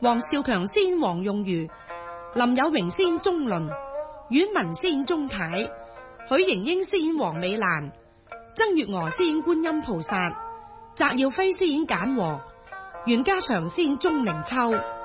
黃少強仙黃用如，林有榮仙鍾倫，阮文仙鍾太，許盈英飾演黃美蘭，曾月娥飾演觀音菩薩，翟耀輝飾演簡和，袁家祥飾演鍾靈秋。